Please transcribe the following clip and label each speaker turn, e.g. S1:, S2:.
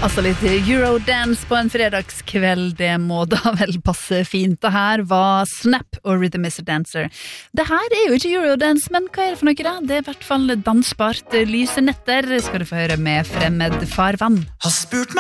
S1: Altså litt Eurodance på en fredagskveld, det må da vel passe fint. Det her var Snap og Rhythm is a Dancer. Det her jo ikke Eurodance, men hva det for noe da? Det I hvert fall dansbart. Lyse netter skal du få høre med Fremmed farvann.
S2: Har spurt